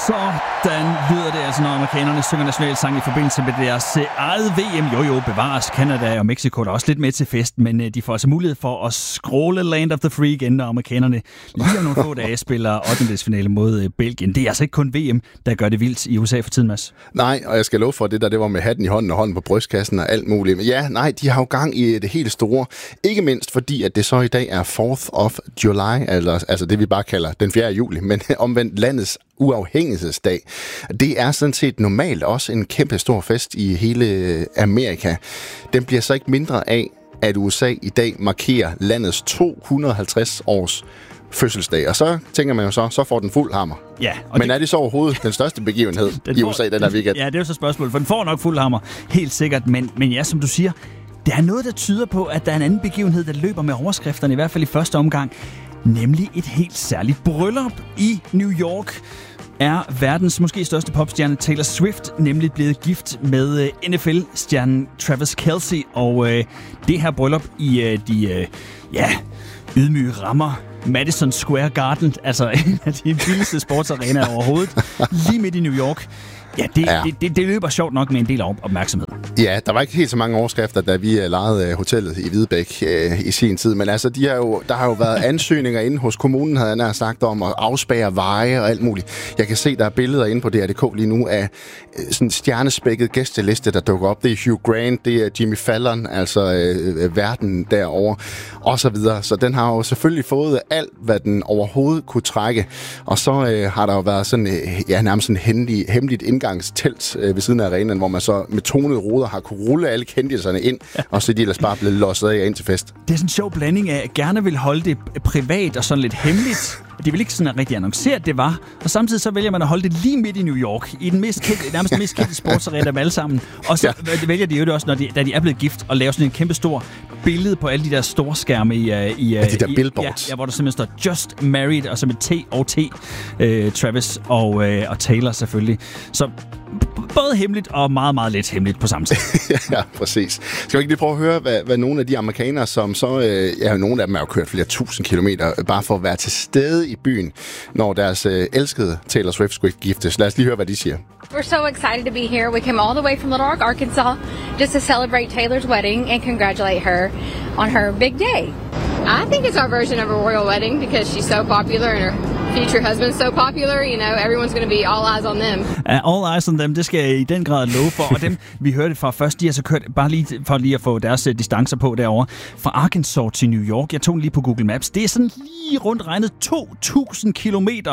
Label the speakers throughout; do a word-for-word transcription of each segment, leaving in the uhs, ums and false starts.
Speaker 1: Sådan lyder det altså, når amerikanerne synger nationalsang i forbindelse med deres eget V M. Jo jo, bevares. Canada og Mexico er også lidt med til fest, men de får altså mulighed for at skråle Land of the Free igen, når amerikanerne lige om nogle få dage spiller ottendedelsfinale mod Belgien. Det er altså ikke kun V M, der gør det vildt i U S A for tiden, Mads.
Speaker 2: Nej, og jeg skal love for det der, det var med hatten i hånden og hånden på brystkassen og alt muligt. Men ja, nej, de har jo gang i det helt store. Ikke mindst fordi, at det så i dag er fourth of July, eller, altså det vi bare kalder den fjerde juli, men omvendt landets uafhængighedsdag. Det er sådan set normalt også en kæmpe stor fest i hele Amerika. Den bliver så ikke mindre af, at U S A i dag markerer landets to hundrede og halvtreds års fødselsdag. Og så tænker man jo så, så får den fuld hammer.
Speaker 1: Ja,
Speaker 2: men det... er det så overhovedet den største begivenhed den i U S A den her weekend?
Speaker 1: Ja, det er jo så spørgsmålet, for den får nok fuld hammer, helt sikkert. Men, men ja, som du siger, der er noget, der tyder på, at der er en anden begivenhed, der løber med overskrifterne, i hvert fald i første omgang. Nemlig et helt særligt bryllup i New York. Er verdens måske største popstjerne Taylor Swift nemlig blevet gift med N F L-stjernen Travis Kelce. Og øh, det her bryllup i øh, de øh, ja, ydmyge rammer Madison Square Garden, altså en af de vildeste sportsarenaer overhovedet, lige midt i New York. Ja, det, ja. Det, det, det løber sjovt nok med en del opmærksomhed.
Speaker 2: Ja, der var ikke helt så mange overskrifter, da vi lejede hotellet i Hvidebæk øh, i sin tid. Men altså, de har jo, der har jo været ansøgninger inde hos kommunen, havde jeg nær sagt, om at afspærre veje og alt muligt. Jeg kan se, der er billeder inde på D R punktum D K lige nu af øh, sådan en stjernespækket gæsteliste, der dukker op. Det er Hugh Grant, det er Jimmy Fallon, altså øh, verden derovre, og så videre. Så den har jo selvfølgelig fået alt, hvad den overhovedet kunne trække. Og så øh, har der jo været sådan, øh, ja, nærmest sådan hemmelig, hemmeligt indgangstelt øh, ved siden af arenaen, hvor man så med tonede ruder har kunne rulle alle kendiserne ind, ja. Og så er de ellers bare blevet losset af ind til fest.
Speaker 1: Det er sådan en sjov blanding af, at gerne vil holde det privat og sådan lidt hemmeligt. De vil ikke sådan rigtig annoncere, at det var. Og samtidig så vælger man at holde det lige midt i New York, i den mest kendte, nærmest den mest kendte sportsarena af alle sammen. Og så ja. vælger de jo også, når de, da de er blevet gift, at lave sådan en kæmpe stor billede på alle de der store skærme i... i
Speaker 2: ja, de der
Speaker 1: i,
Speaker 2: billboards.
Speaker 1: Ja, ja, hvor der simpelthen står Just Married, og så med T og T, øh, Travis og, øh, og Taylor selvfølgelig. Så både hemmeligt og meget, meget lidt hemmeligt på samme tid.
Speaker 2: Ja, præcis. Skal vi ikke lige prøve at høre, hvad, hvad nogle af de amerikanere, som så... Øh, ja, nogle af dem har jo kørt flere tusind kilometer, bare for at være til stede i byen, når deres øh, elskede Taylor Swift skulle giftes. Lad os lige høre, hvad de siger.
Speaker 3: We're so excited to be here. We came all the way from Little Rock, Arkansas, just to celebrate Taylor's wedding and congratulate her on her big day.
Speaker 4: I think it's our version of a royal wedding because she's so popular and her future husband's so popular, you know, everyone's going to be all eyes on them.
Speaker 1: Uh, all eyes on them, det skal jeg i den grad love for. Og dem, vi hørte fra først, de har så kørt, bare lige for lige at få deres uh, distancer på derovre, fra Arkansas til New York. Jeg tog den lige på Google Maps. Det er sådan lige rundt regnet to tusind kilometer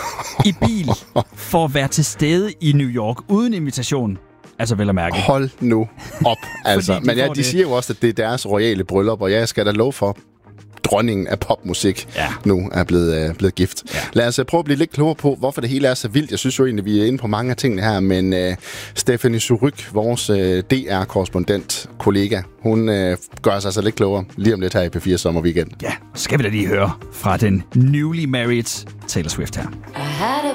Speaker 1: i bil for at være til stede i New York uden invitation. Altså vel at mærke.
Speaker 2: Hold nu op, altså. Men ja, de det. siger jo også, at det er deres royale bryllup, og jeg skal da love for, dronningen af popmusik ja. nu er blevet, øh, blevet gift. Ja. Lad os prøve at blive lidt klogere på, hvorfor det hele er så vildt. Jeg synes jo egentlig, vi er inde på mange af tingene her, men øh, Stephanie Suryk, vores øh, D R-korrespondent, kollega, hun øh, gør sig altså lidt klogere lige om lidt her i P fire Sommer Weekend.
Speaker 1: Ja, skal vi da lige høre fra den newly married Taylor Swift her.